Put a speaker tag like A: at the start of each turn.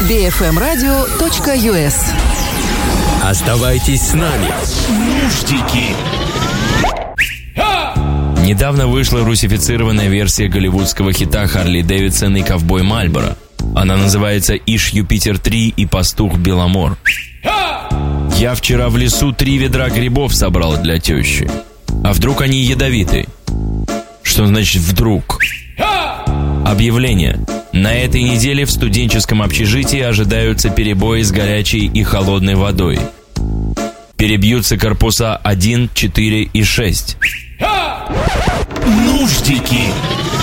A: bfmradio.us.
B: Оставайтесь с нами. Нуждики.
C: Недавно вышла русифицированная версия голливудского хита Харли Дэвидсон и Ковбой Мальборо. Она называется «Иш Юпитер 3 и пастух Беломор». Я вчера в лесу 3 ведра грибов собрал для тещи. А вдруг они ядовиты? Что значит «вдруг»? Объявление. На этой неделе в студенческом общежитии ожидаются перебои с горячей и холодной водой. Перебьются корпуса 1, 4 и 6.
B: Нуждики.